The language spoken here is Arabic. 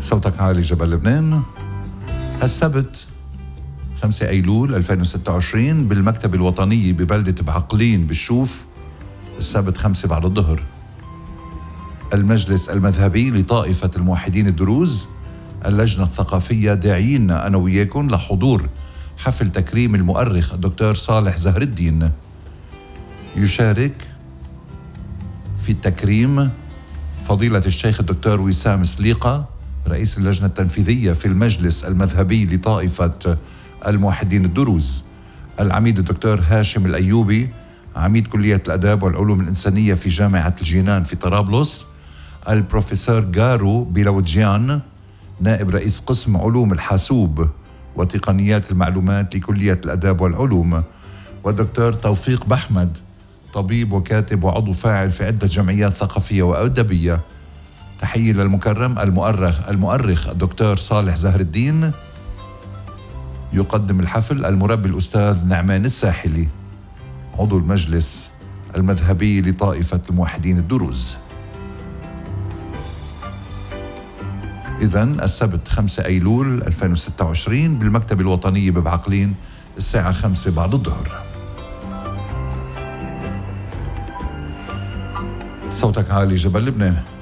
صوتك عالي جبل لبنان. السبت 5 أيلول 2026 بالمكتب الوطني ببلدة بعقلين بالشوف، السبت 5 بعد الظهر. المجلس المذهبي لطائفة الموحدين الدروز، اللجنة الثقافية داعين أنا وياكم لحضور حفل تكريم المؤرخ الدكتور صالح زهر الدين. يشارك في التكريم فضيلة الشيخ الدكتور وسام سليقة رئيس اللجنة التنفيذية في المجلس المذهبي لطائفة الموحدين الدروز، العميد الدكتور هاشم الأيوبي عميد كلية الآداب والعلوم الإنسانية في جامعة الجينان في طرابلس، البروفيسور جارو بيلوجيان نائب رئيس قسم علوم الحاسوب وتقنيات المعلومات لكلية الآداب والعلوم، والدكتور توفيق بحمد طبيب وكاتب وعضو فاعل في عدة جمعيات ثقافية وأدبية. تحية للمكرم المؤرخ الدكتور صالح زهر الدين. يقدم الحفل المربي الأستاذ نعمان الساحلي عضو المجلس المذهبي لطائفة الموحدين الدروز. إذن السبت 5 أيلول 2026 بالمكتب الوطني ببعقلين الساعة 5 بعد الظهر. صوتك عالي جبل لبنان.